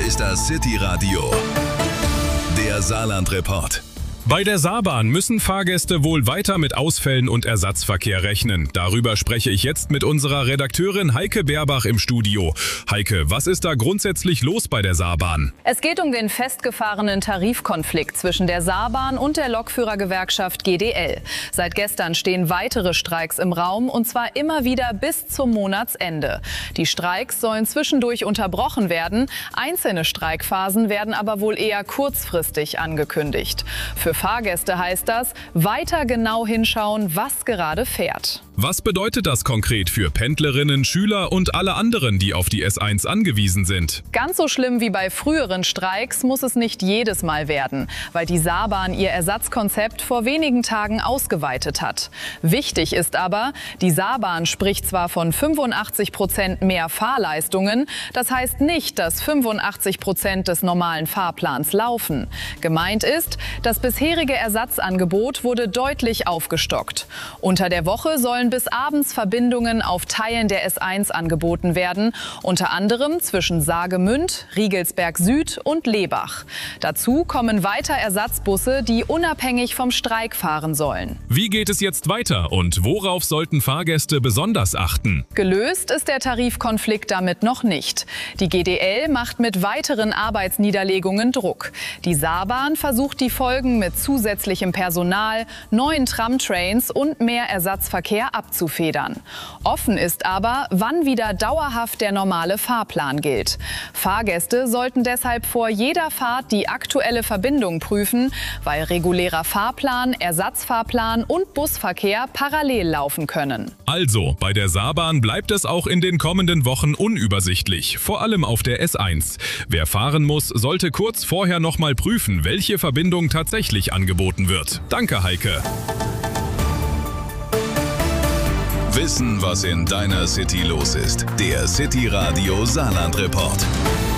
ist das City Radio, der Saarland-Report. Bei der Saarbahn müssen Fahrgäste wohl weiter mit Ausfällen und Ersatzverkehr rechnen. Darüber spreche ich jetzt mit unserer Redakteurin Heike Beerbach im Studio. Heike, was ist da grundsätzlich los bei der Saarbahn? Es geht um den festgefahrenen Tarifkonflikt zwischen der Saarbahn und der Lokführergewerkschaft GDL. Seit gestern stehen weitere Streiks im Raum, und zwar immer wieder bis zum Monatsende. Die Streiks sollen zwischendurch unterbrochen werden. Einzelne Streikphasen werden aber wohl eher kurzfristig angekündigt. Für Fahrgäste heißt das, weiter genau hinschauen, was gerade fährt. Was bedeutet das konkret für Pendlerinnen, Schüler und alle anderen, die auf die S1 angewiesen sind? Ganz so schlimm wie bei früheren Streiks muss es nicht jedes Mal werden, weil die Saarbahn ihr Ersatzkonzept vor wenigen Tagen ausgeweitet hat. Wichtig ist aber, die Saarbahn spricht zwar von 85% mehr Fahrleistungen, das heißt nicht, dass 85% des normalen Fahrplans laufen. Gemeint ist, das bisherige Ersatzangebot wurde deutlich aufgestockt. Unter der Woche sollen bis abends Verbindungen auf Teilen der S1 angeboten werden, unter anderem zwischen Saargemünd, Riegelsberg Süd und Lebach. Dazu kommen weiter Ersatzbusse, die unabhängig vom Streik fahren sollen. Wie geht es jetzt weiter und worauf sollten Fahrgäste besonders achten? Gelöst ist der Tarifkonflikt damit noch nicht. Die GDL macht mit weiteren Arbeitsniederlegungen Druck. Die Saarbahn versucht die Folgen mit zusätzlichem Personal, neuen Tramtrains und mehr Ersatzverkehr abzufedern. Offen ist aber, wann wieder dauerhaft der normale Fahrplan gilt. Fahrgäste sollten deshalb vor jeder Fahrt die aktuelle Verbindung prüfen, weil regulärer Fahrplan, Ersatzfahrplan und Busverkehr parallel laufen können. Also, bei der Saarbahn bleibt es auch in den kommenden Wochen unübersichtlich, vor allem auf der S1. Wer fahren muss, sollte kurz vorher noch mal prüfen, welche Verbindung tatsächlich angeboten wird. Danke, Heike. Wissen, was in deiner City los ist. Der City Radio Saarland-Report.